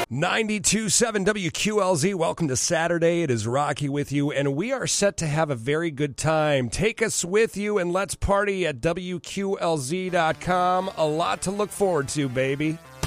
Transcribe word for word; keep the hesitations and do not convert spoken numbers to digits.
ninety-two point seven W Q L Z. Welcome to Saturday. It is Rocky with you, and we are set to have a very good time. Take us with you, and let's party at W Q L Z dot com. A lot to look forward to, baby.